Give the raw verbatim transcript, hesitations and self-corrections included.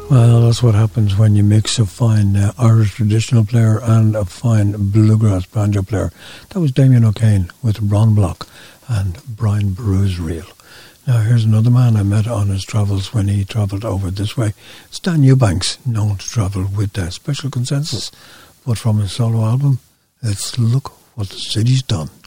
Well, that's what happens when you mix a fine uh, Irish traditional player and a fine bluegrass banjo player. That was Damien O'Kane with Ron Block and Brian Bruisreel. Now, here's another man I met on his travels when he travelled over this way. Stan Eubanks, known to travel with uh, Special Consensus. But from his solo album, let's look what the city's done.